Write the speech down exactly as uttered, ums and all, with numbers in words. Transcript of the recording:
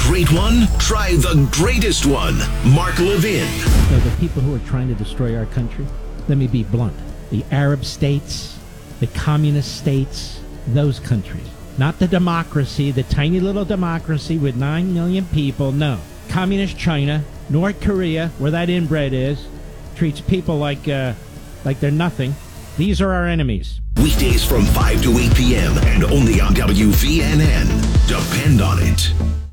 great one? Try the greatest one. Mark Levin. So the people who are trying to destroy our country, let me be blunt. The Arab states, the communist states, those countries. Not the democracy, the tiny little democracy with nine million people. No. Communist China, North Korea, where that inbred is, treats people like uh, like they're nothing. These are our enemies. Weekdays from five to eight p.m. and only on W V N N. Depend on it.